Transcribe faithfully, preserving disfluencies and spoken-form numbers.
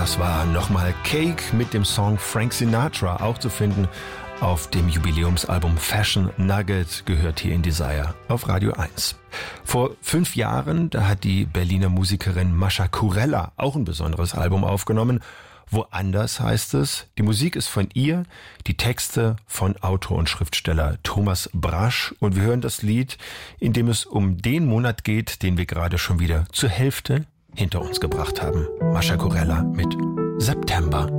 Das war nochmal Cake mit dem Song Frank Sinatra, auch zu finden auf dem Jubiläumsalbum Fashion Nugget, gehört hier in Desire auf Radio eins. Vor fünf Jahren, da hat die Berliner Musikerin Mascha Kurella auch ein besonderes Album aufgenommen. Woanders heißt es, die Musik ist von ihr, die Texte von Autor und Schriftsteller Thomas Brasch, und wir hören das Lied, in dem es um den Monat geht, den wir gerade schon wieder zur Hälfte hinter uns gebracht haben. Mascha Kurella mit September.